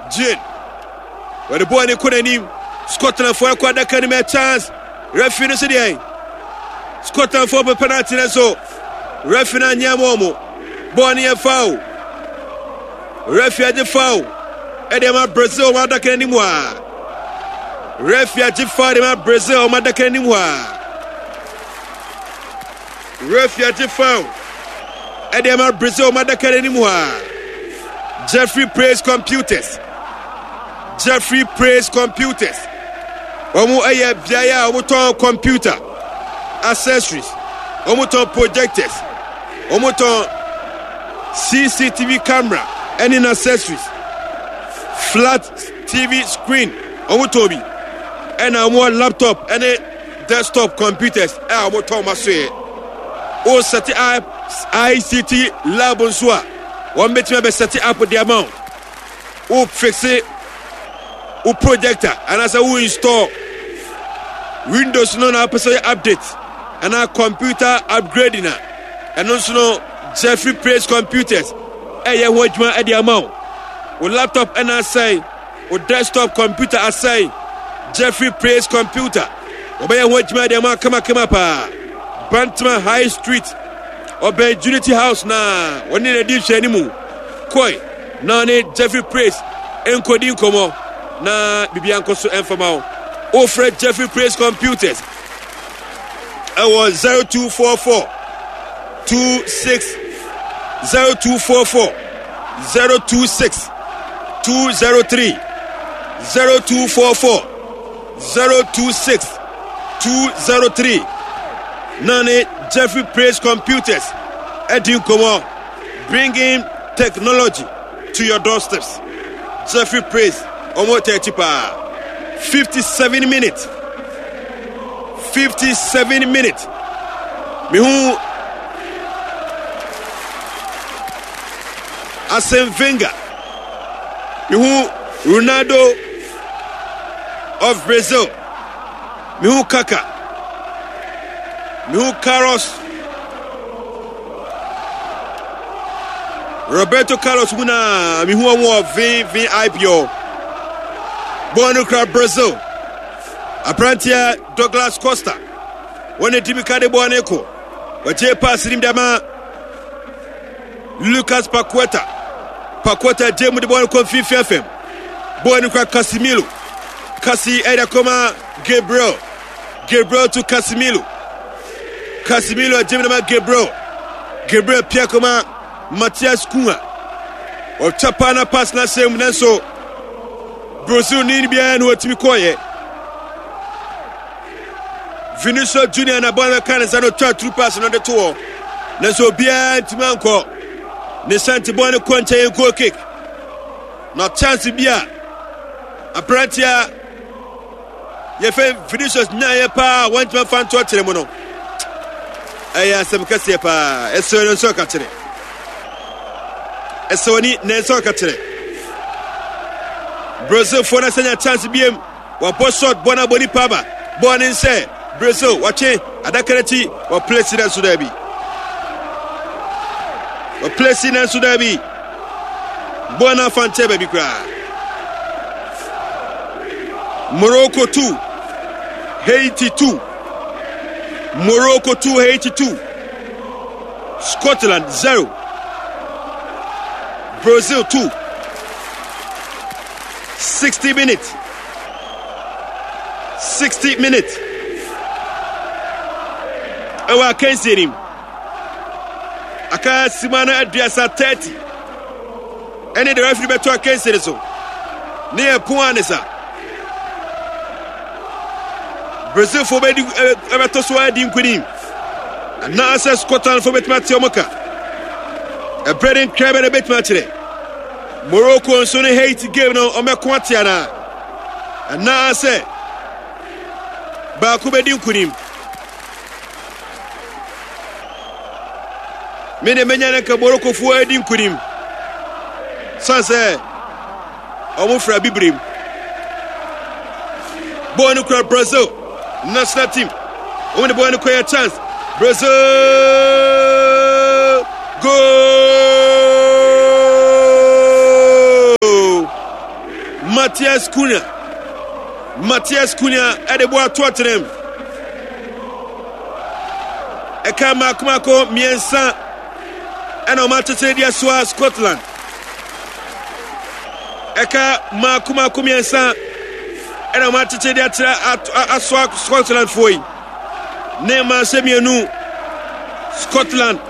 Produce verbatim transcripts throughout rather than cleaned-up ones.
Jane. Where the boy in the Scotland for a quarter can make a chance. Referee is the Scotland for a penalty. So, referee Nyamomo. Bonnie a foul. Referee the foul. Edema Brazil, Madaka anymore. Referee foul, Brazil, Madaka anymore. Referee foul. Edema Brazil, Madaka anymore. Jeffrey Praise Computers. Jeffrey Praise Computers. Omu eye biaya omu ton computer accessories. Omu ton projectors. Omu ton C C T V camera and in accessories. Flat T V screen. Omu tobi. And omu laptop and desktop computers. E omu ton maswe. O seti I C T lab onswa. One beti me be seti up the amount. O fix it. O projector and as a who install Windows no na person update and our computer upgrading and also no Jeffrey Praise Computers eh ya wajma e the amount o laptop and I say o desktop computer I say Jeffrey Praise Computer obey wajma the amount kama kama pa Bantama High Street obey Unity House na woni na di hwe mu koi na ne Jeffrey Praise encoding komo na bibia nkoso enfama o Fred Jeffrey Praise Computers. I was zero two four four two six zero two four four zero two six two zero three zero two four four zero two six two zero three. Nane Jeffrey Praise Computers. Edin Komo, bringing technology to your doorsteps. Jeffrey Praise. Omo thirty pa fifty-seven minutes fifty-seven minutes me hu Arsene Wenger me hu Ronaldo of Brazil me hu Kaka me hu Carlos Roberto Carlos muna me hu omo V V I P O Bonucra Brazil. Aprantia Douglas Costa. One Timika de Boaneco. Wache pass him dama. Lucas Paqueta. Paqueta Jemu de Bonaco Fifi F M. Bonucra Casimiro. Casi Edakoma Gabriel. Gabriel to Casimiro. Casimiro Jemma Gabriel. Gabriel Piacoma Matias Cunha. Or Chapana pass na same Nanso. Brazil need be an what me call it. Vinicius Junior and Abana Canazano third two pass on the tour. Naso Bia Timanco. Nesanti Bono Conte and goal kick. Not chance Bia. A Brantia Yefe Vinicius Naya Pa one to fan to Telemono. Aya some Cassia, a certain soccer today. A Sony Nensoka today. Brazil for a senior chance B M. Wa boss shot bona body paba. Born in say Brazil watch it. Adakarati wa president Sudabi. Wa president Sudabi. Bona fante baby cry. Morocco two. Haiti two. Morocco two, Haiti two. Scotland zero. Brazil two. sixty minutes. sixty minutes. Oh, I can't see him. I can't see man at thirty. Any the referee better I can't see so. Near Puanesa. Brazil for Bedi Evertoswa Dim Kudim. And now says Scotland for Betmatio Moka. A bread and crab and a bit match today. Morocco and Sonny Haiti game no Omequatiana. And now I say Bakubedi Kudim. Mene Menyanaka Morocco for Edim Kudim. Sanse Omufra Bibrim. Bonucra Brazil. National team. Only boy no a chance. Brazil go. Matthias Cunha Matthias Cunha edebo Tottenham eka makumako miensa ena omatete dia soa Scotland eka makumako miensa ena omatete dia tra aswa Scotland foi Nema semienu Scotland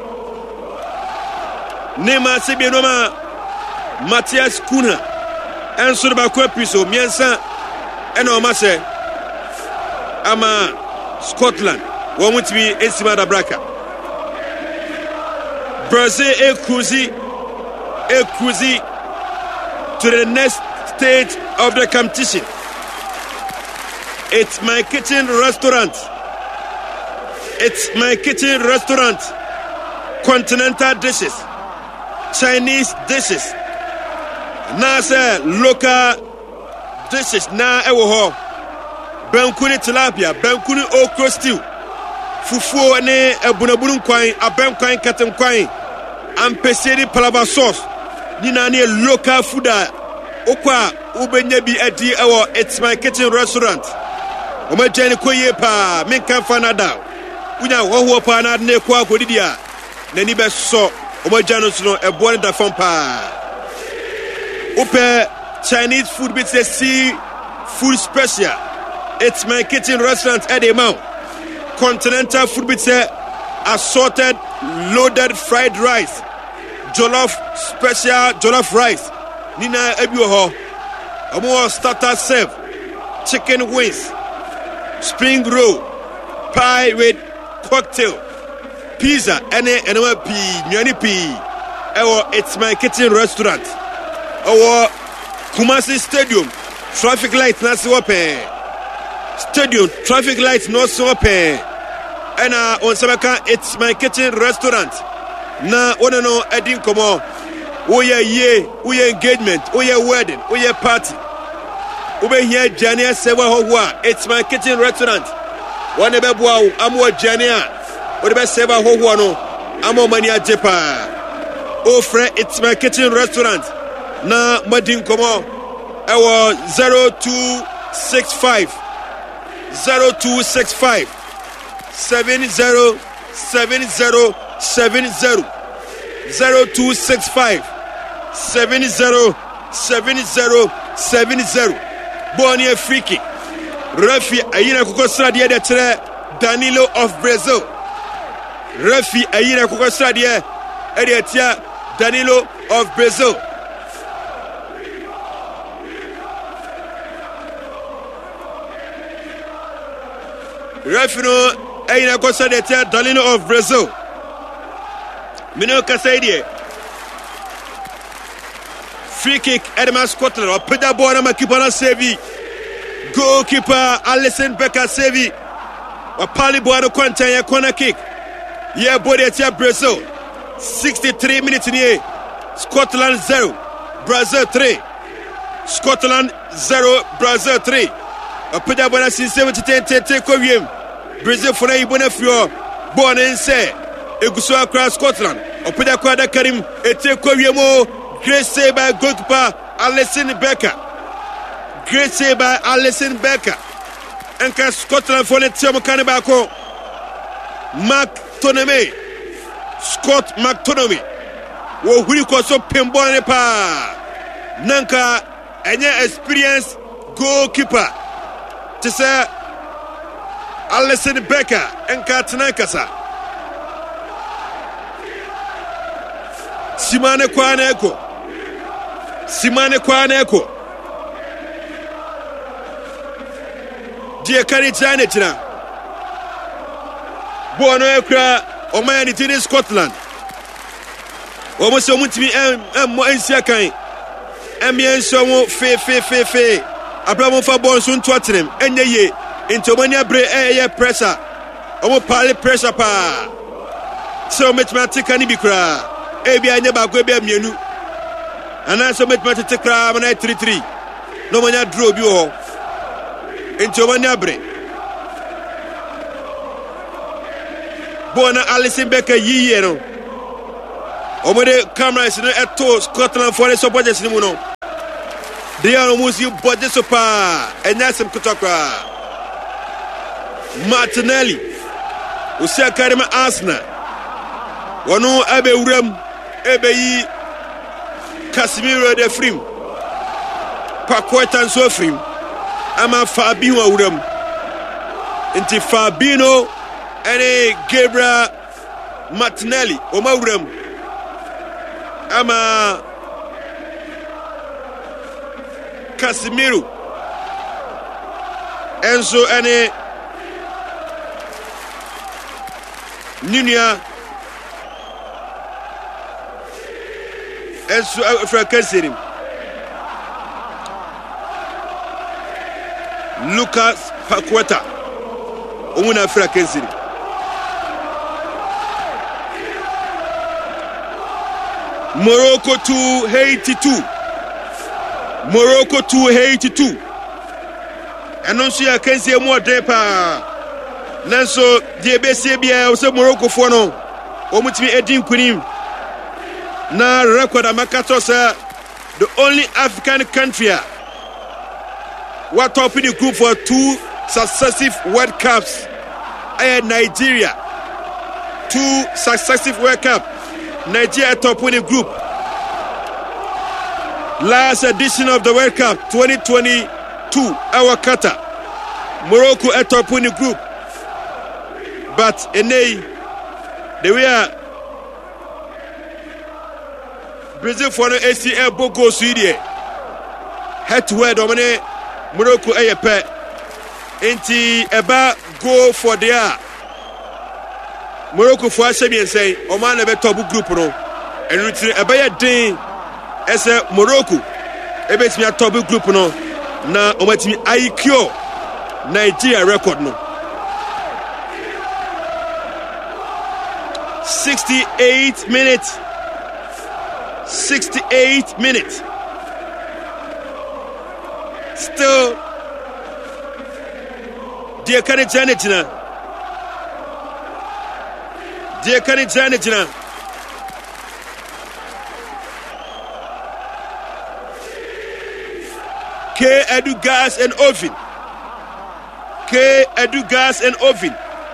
Nema semienu ma Matthias Cunha enso de ba ko piso miensa ena omase ama Scotland wo mutimi esima da braka Brazil e cruising e cruising to the next stage of the competition. It's my kitchen restaurant. It's my kitchen restaurant. Continental dishes, Chinese dishes, na say local dishes na ewo ho. Benkuni tilapia, benkuni okra stew, fufu ne ebunabunu kwan, abem kwan katem kwan, ampeseri palava sauce. Ni na ne local food a okwa ubenya bi adi ewo It's My Kitchen restaurant. Oma jeni koye pa, min kan fanada. Unya hoho pa na ne kwa kodidia. Na ni be so oma jano so e bone da fon pa. Upe Chinese food bit say see food special. It's My Kitchen restaurant at the mount. Continental food bit say assorted loaded fried rice. Jollof special jollof rice. Nina ebi ho. Omo starter serve. Chicken wings. Spring roll. Pie with cocktail. Pizza ene ene pi nyani pi. Ewo It's My Kitchen restaurant. Ewo Kumasi Stadium. Traffic light na se open. Stadium traffic light no so open. Ena on sabaka It's My Kitchen restaurant. Na ono no edin komo. Oye ye, oye engagement, oye wedding, oye party. Ube here Jania sewa howa. It's My Kitchen restaurant. One be bua amwa Jania. Obe sewa howa no. Amo mania jepa. Ofre It's My Kitchen restaurant. Na madin komo. Ewo zero two six five zero two six five seven zero seven zero seven zero zero two six five seven zero seven zero seven zero. Boni a free kick. Refi ayina kukosra dia de tere Danilo of Brazil. Refi ayina kukosra dia ede tia Danilo of Brazil. Refi no ayina kukosra dia tia Danilo of Brazil. Mino kasaidie. Free kick Edema Scotland or put that ball on my keeper na save. Goalkeeper Alisson Becker save. Or Pali Boado Quantanya corner kick. Yeah, body at Brazil. sixty-three minutes in here. Scotland zero. Brazil three. Scotland zero. Brazil three. Or put that ball on seventy ten take him. Brazil for a bonafio. Born and say. Eguso across Scotland. Or put that quad Karim. It take Koviamo. Great save by goalkeeper Alisson Becker. Great save by Alisson Becker. And Scotland for the team Canibako. Mark Toneme. Scott McTominay. Wo huri ko so pembone pa. Nanka enye experienced goalkeeper. To say Alisson Becker enka tnankasa. Simane Kwane Eko. Simane Kwane Eko. Die kari chane china. Bono ekra omaya ni tini Scotland. Omo se omutimi em em mo ensia kan. Em yen so mo fe fe fe fe. Abramo fa bon so nto atrem. Enye ye. Intomania bre eye pressure. Omo pale pressure pa. So matematika ni bikra. Ebi anya ba ko ebi amienu. Ana so matematika kra ma na three three. No manya draw bi ho. Intomania bre. Bona Alisson Becker yiye no. Omode cameras no eto Scotland for the supporters ni mu no. They are almost you body super and that's some kutokra. Martinelli Usia Karima Arsenal Wano Abe Uram Ebe yi Casemiro de Frim Paqueta so Frim Ama Fabinho Uram Inti Fabinho Ene Gabriel Martinelli Oma Uram Ama Casemiro Enzo ene Nunia Enzo Frakaserim Lucas Paqueta Omuna Frakaserim Morocco to Haiti two Morocco to Haiti two and on see a Kenzie more depa Nanso the Besebia was a Morocco for no Omutimi Edin Kunim na record Amakatosa the only African country what top in the group for two successive World Cups and Nigeria two successive World Cup Nigeria top in the group last edition of the World Cup twenty twenty-two our Qatar Morocco at top in the group but in a they were Brazil for the A C L Boko Sweden head to head domine Morocco a pet inti eba go for their Morocco for Ashemi say Oman ebe top group no and routine eba din ese Morocco ebe timi top group no na omatimi I Q Nigeria record no sixty-eight minutes sixty-eight minutes still dear can it Janet dear can it Janet K Edu Gas and Oven K Edu Gas and Oven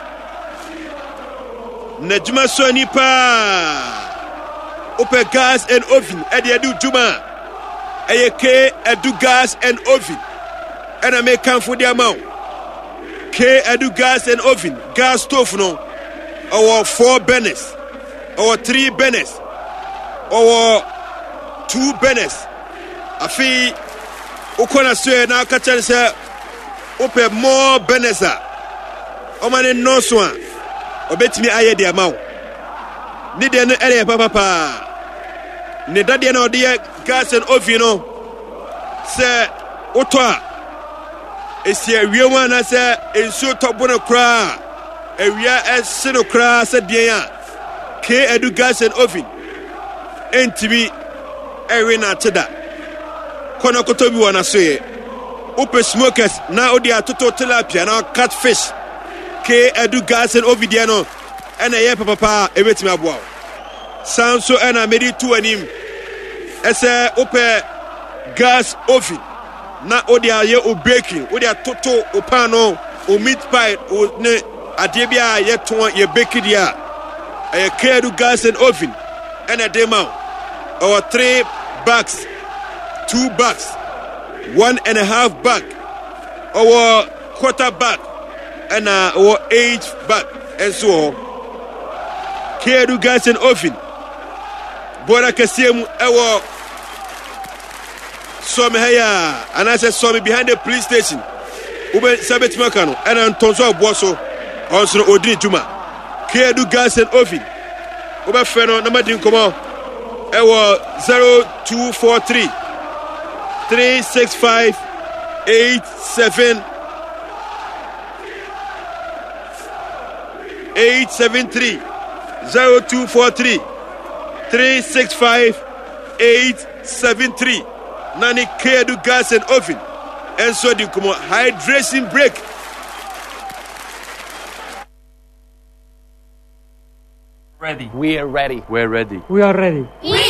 Najuma Soni pa Ope gas and oven Edi Edu Juma Eye K Edu Gas and Oven and I make come for the amount K Edu Gas and Oven gas stove no our four burners our three burners our two burners afi ukona so na ka chan say ope more burners a o mane no so a obetimi aye de amount ni de no ere papa pa ne dade na ode gas and oven no say oto a esi awie wana say enso tobo no kra awia ese no kra say de a K Edu Gas and Oven entimi ewe na teda kono koto bi wana so ye ope smokers na odi atoto tilapia na catfish K Edu Gas and Oven dia no ena ye papa pa ebetimi aboa sanso ena medi tu anim ese ope gas oven na odi aye o baking odi atoto o pan no o meat pie o ne ade bia ye ton ye bake dia e K Edu Gas and Oven ena dem out our three bags two bags one and a half bag our quarter bag and our eight bag and so K Edu Gas and Oven bora kasiem ewo so me haya and I said so me behind the police station ube sabet makano and antonso aboso onso odini juma K Edu Gas and Oven ube feno na madin komo ewo zero two four three three six five eight seven eight seven three zero two four three three six five eight seven three Nani K Edu Gas and Oven and so the come hydration break. Ready. We are ready. We're ready. We are ready. We